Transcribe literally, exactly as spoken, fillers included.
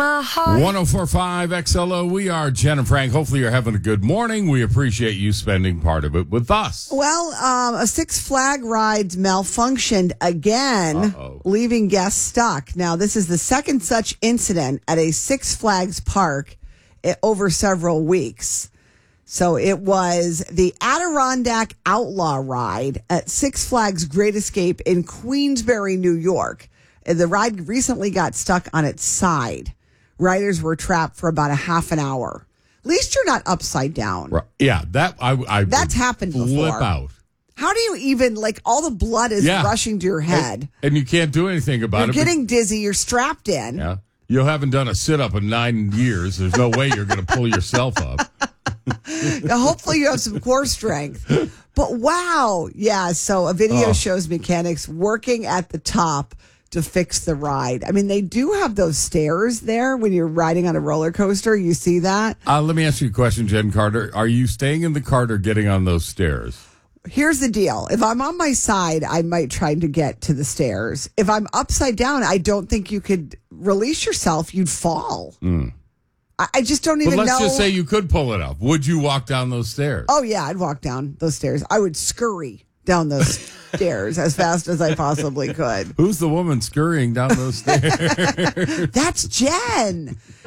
my heart. one oh four point five X L O. We are Jen and Frank. Hopefully you're having a good morning. We appreciate you spending part of it with us. Well, um, a Six Flag rides malfunctioned again, Uh-oh. leaving guests stuck. Now, this is the second such incident at a Six Flags park i- over several weeks. So it was the Adirondack Outlaw Ride at Six Flags Great Escape in Queensbury, New York. And the ride recently got stuck on its side. Riders were trapped for about a half an hour. At least you're not upside down. Right. Yeah, that I, I That's would happened flip before. out. How do you even, like, all the blood is Yeah. rushing to your head. And, and you can't do anything about You're it. getting dizzy. You're strapped in. Yeah. You haven't done a sit-up in nine years. There's no way you're going to pull yourself up. Now, hopefully you have some core strength. But wow. Yeah, so a video Oh. shows mechanics working at the top to fix the ride. I mean, they do have those stairs there when you're riding on a roller coaster. You see that? Uh, let me ask you a question, Jen Carter. Are you staying in the cart or getting on those stairs? Here's the deal. If I'm on my side, I might try to get to the stairs. If I'm upside down, I don't think you could release yourself. You'd fall. Mm. I, I just don't even But let's know. just say you could pull it up. Would you walk down those stairs? Oh, yeah, I'd walk down those stairs. I would scurry down those stairs as fast as I possibly could. Who's the woman scurrying down those stairs? That's Jen.